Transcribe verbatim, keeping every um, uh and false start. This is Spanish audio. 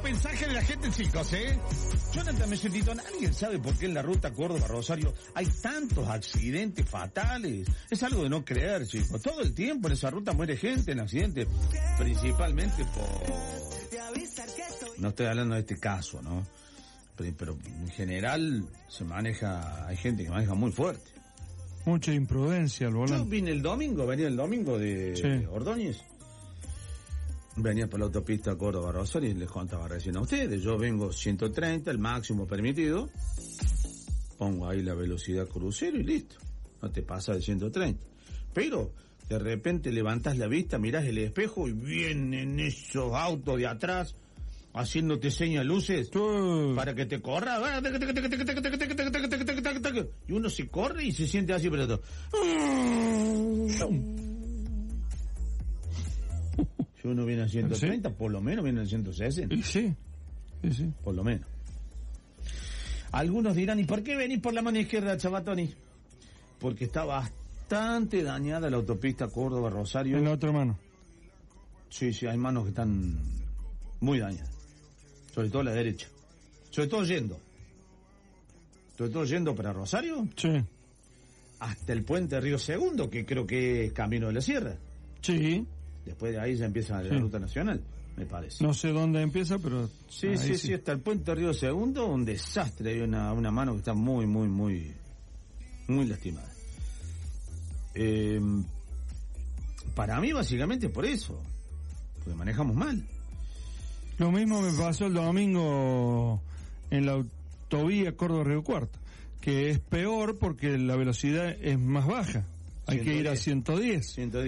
mensajes de la gente, chicos, ¿eh? Jonathan Mesetito, ¿alguien sabe por qué en la ruta Córdoba-Rosario hay tantos accidentes fatales? Es algo de no creer, chicos. Todo el tiempo en esa ruta muere gente en accidentes, principalmente por... No estoy hablando de este caso, ¿no? Pero, pero en general se maneja, hay gente que maneja muy fuerte. Mucha imprudencia al volante. Yo vine el domingo, venía el domingo de Sí. Ordóñez. Venía por la autopista Córdoba-Rosario y les contaba recién a ustedes. Yo vengo ciento treinta, el máximo permitido. Pongo ahí la velocidad crucero y listo. No te pasa de ciento treinta. Pero de repente levantas la vista, mirás el espejo y vienen esos autos de atrás haciéndote señas luces Sí. para que te corra. Y uno se corre y se siente así, pero todo. Si uno viene a ciento treinta, ¿sí? Por lo menos viene a ciento sesenta. Y sí, sí, sí. Por lo menos. Algunos dirán, ¿y por qué venís por la mano izquierda, Chavatoni? Porque está bastante dañada la autopista Córdoba-Rosario. En la otra mano. Sí, sí, hay manos que están muy dañadas. Sobre todo la derecha. Sobre todo yendo. Sobre todo yendo para Rosario. Sí. Hasta el puente Río Segundo, que creo que es Camino de la Sierra. Sí. Después de ahí ya empieza la Sí. ruta nacional, me parece. No sé dónde empieza, pero... Sí, ahí sí, sí, hasta el puente Río Segundo, un desastre. Hay una, una mano que está muy, muy, muy, muy lastimada. Eh, para mí, básicamente, por eso. Porque manejamos mal. Lo mismo me pasó el domingo en la autovía Córdoba-Río Cuarto, que es peor porque la velocidad es más baja. Hay que ir a ciento diez. ciento diez.